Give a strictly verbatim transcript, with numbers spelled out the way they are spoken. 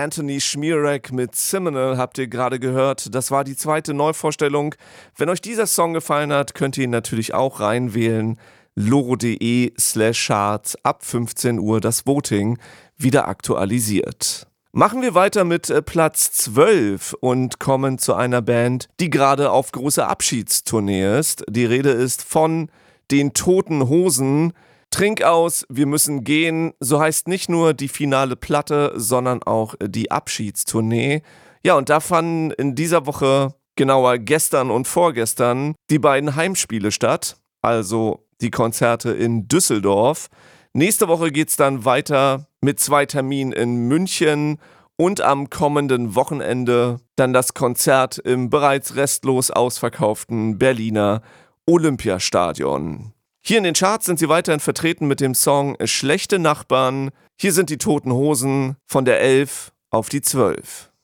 Anthony Schmierek mit Seminole habt ihr gerade gehört. Das war die zweite Neuvorstellung. Wenn euch dieser Song gefallen hat, könnt ihr ihn natürlich auch reinwählen. loro.de slash charts ab fünfzehn Uhr das Voting wieder aktualisiert. Machen wir weiter mit Platz zwölf und kommen zu einer Band, die gerade auf großer Abschiedstournee ist. Die Rede ist von den Toten Hosen. Trink aus, wir müssen gehen. So heißt nicht nur die finale Platte, sondern auch die Abschiedstournee. Ja, und da fanden in dieser Woche, genauer gestern und vorgestern, die beiden Heimspiele statt. Also die Konzerte in Düsseldorf. Nächste Woche geht's dann weiter mit zwei Terminen in München und am kommenden Wochenende dann das Konzert im bereits restlos ausverkauften Berliner Olympiastadion. Hier in den Charts sind sie weiterhin vertreten mit dem Song Schlechte Nachbarn. Hier sind die Toten Hosen von der elf auf die zwölf.